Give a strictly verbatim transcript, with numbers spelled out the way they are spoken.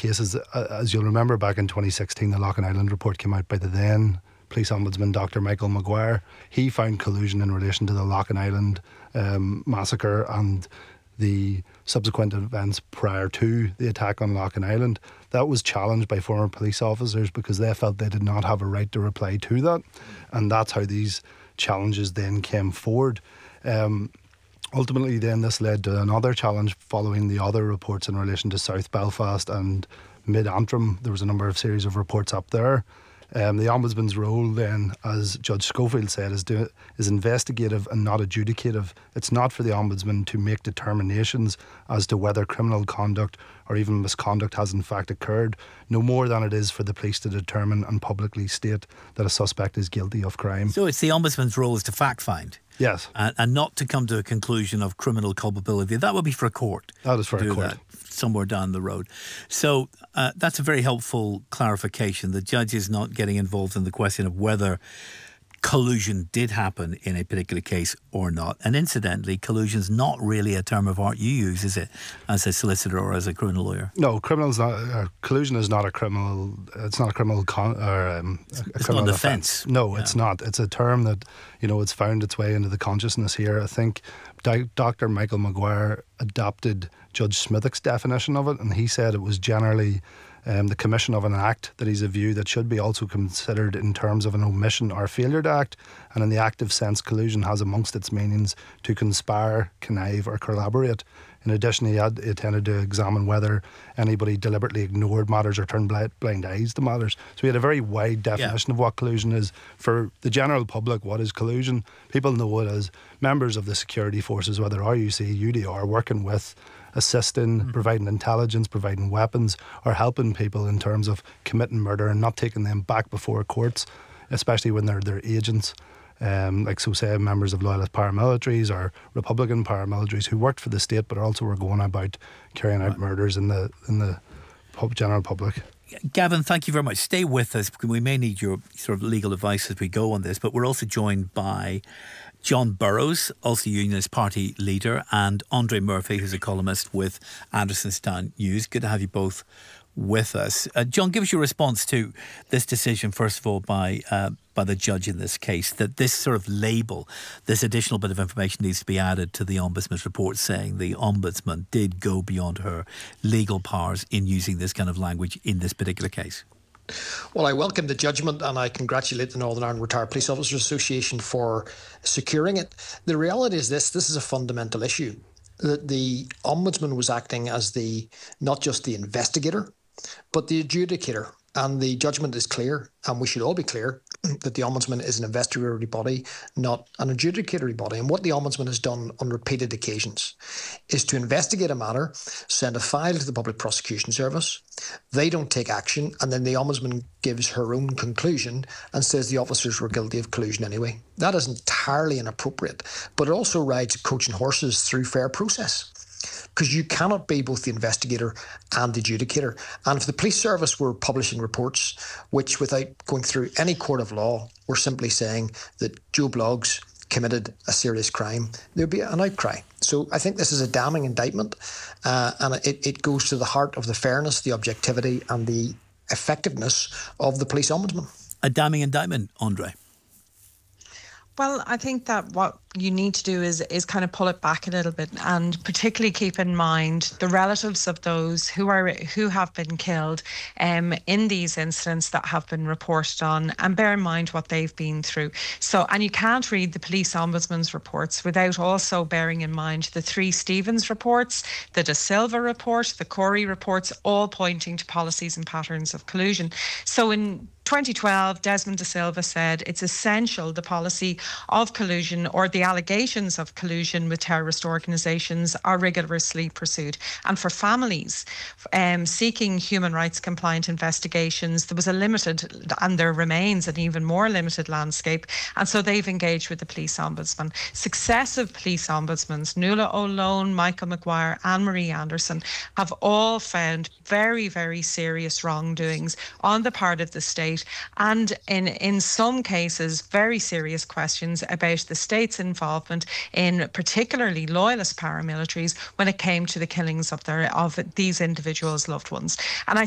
cases, uh, as you'll remember back in twenty sixteen, the Loughin Island report came out by the then Police Ombudsman Doctor Michael Maguire. He found collusion in relation to the Loughin Island um, massacre and the subsequent events prior to the attack on Loughin Island. That was challenged by former police officers because they felt they did not have a right to reply to that, and that's how these challenges then came forward. Um, ultimately then this led to another challenge following the other reports in relation to South Belfast and Mid-Antrim. There was a number of series of reports up there. Um, the Ombudsman's role then, as Judge Schofield said, is, do, is investigative and not adjudicative. It's not for the Ombudsman to make determinations as to whether criminal conduct or even misconduct has in fact occurred, no more than it is for the police to determine and publicly state that a suspect is guilty of crime. So it's the Ombudsman's role is to fact find? Yes. And, and not to come to a conclusion of criminal culpability. That would be for a court. That is for a court. Somewhere down the road. So uh, that's a very helpful clarification. The judge is not getting involved in the question of whether collusion did happen in a particular case or not. And incidentally, collusion is not really a term of art you use, is it, as a solicitor or as a criminal lawyer? No, criminal's not, uh, collusion is not a criminal. It's not a criminal con, or um, a, a it's criminal not an offence. offence. No, yeah. It's not. It's a term that, you know, it's found its way into the consciousness here. I think Doctor Michael Maguire adopted Judge Smithick's definition of it, and he said it was generally Um, the commission of an act that is a view that should be also considered in terms of an omission or failure to act, and in the active sense, collusion has amongst its meanings to conspire, connive or collaborate. In addition, he had he tended to examine whether anybody deliberately ignored matters or turned blind, blind eyes to matters. So he had a very wide definition yeah. of what collusion is. For the general public, what is collusion? People know it as members of the security forces, whether R U C, U D R, working with, assisting, mm-hmm. providing intelligence, providing weapons, or helping people in terms of committing murder and not taking them back before courts, especially when they're their agents. Um, like so say members of loyalist paramilitaries or Republican paramilitaries who worked for the state but also were going about carrying out right. murders in the in the pub, general public. Gavin, thank you very much. Stay with us because we may need your sort of legal advice as we go on this, but we're also joined by John Burrows, Ulster Unionist Party leader, and Andre Murphy, who's a columnist with Andersonstown News. Good to have you both with us. Uh, John, give us your response to this decision, first of all, by uh, by the judge in this case, that this sort of label, this additional bit of information needs to be added to the Ombudsman's report saying the Ombudsman did go beyond her legal powers in using this kind of language in this particular case. Well, I welcome the judgment and I congratulate the Northern Ireland Retired Police Officers Association for securing it. The reality is this, this is a fundamental issue. The, the Ombudsman was acting as the not just the investigator, but the adjudicator. And the judgment is clear, and we should all be clear, that the Ombudsman is an investigatory body, not an adjudicatory body. And what the Ombudsman has done on repeated occasions is to investigate a matter, send a file to the Public Prosecution Service. They don't take action, and then the Ombudsman gives her own conclusion and says the officers were guilty of collusion anyway. That is entirely inappropriate, but it also rides coaching horses through fair process. Because you cannot be both the investigator and the adjudicator. And if the police service were publishing reports which, without going through any court of law, were simply saying that Joe Bloggs committed a serious crime, there'd be an outcry. So I think this is a damning indictment, uh, and it, it goes to the heart of the fairness, the objectivity and the effectiveness of the police ombudsman. A damning indictment, Andre? Well, I think that what you need to do is is kind of pull it back a little bit, and particularly keep in mind the relatives of those who are who have been killed um, in these incidents that have been reported on, and bear in mind what they've been through. So, and you can't read the police ombudsman's reports without also bearing in mind the three Stevens reports, the De Silva report, the Corey reports, all pointing to policies and patterns of collusion. So in twenty twelve, Desmond De Silva said it's essential the policy of collusion or the allegations of collusion with terrorist organisations are rigorously pursued. And for families um, seeking human rights compliant investigations, there was a limited, and there remains an even more limited landscape. And so they've engaged with the police ombudsman. Successive police ombudsmans, Nuala O'Lone, Michael Maguire, Anne-Marie Anderson, have all found very, very serious wrongdoings on the part of the state, and in in some cases very serious questions about the state's involvement in particularly loyalist paramilitaries when it came to the killings of their of these individuals' loved ones. And I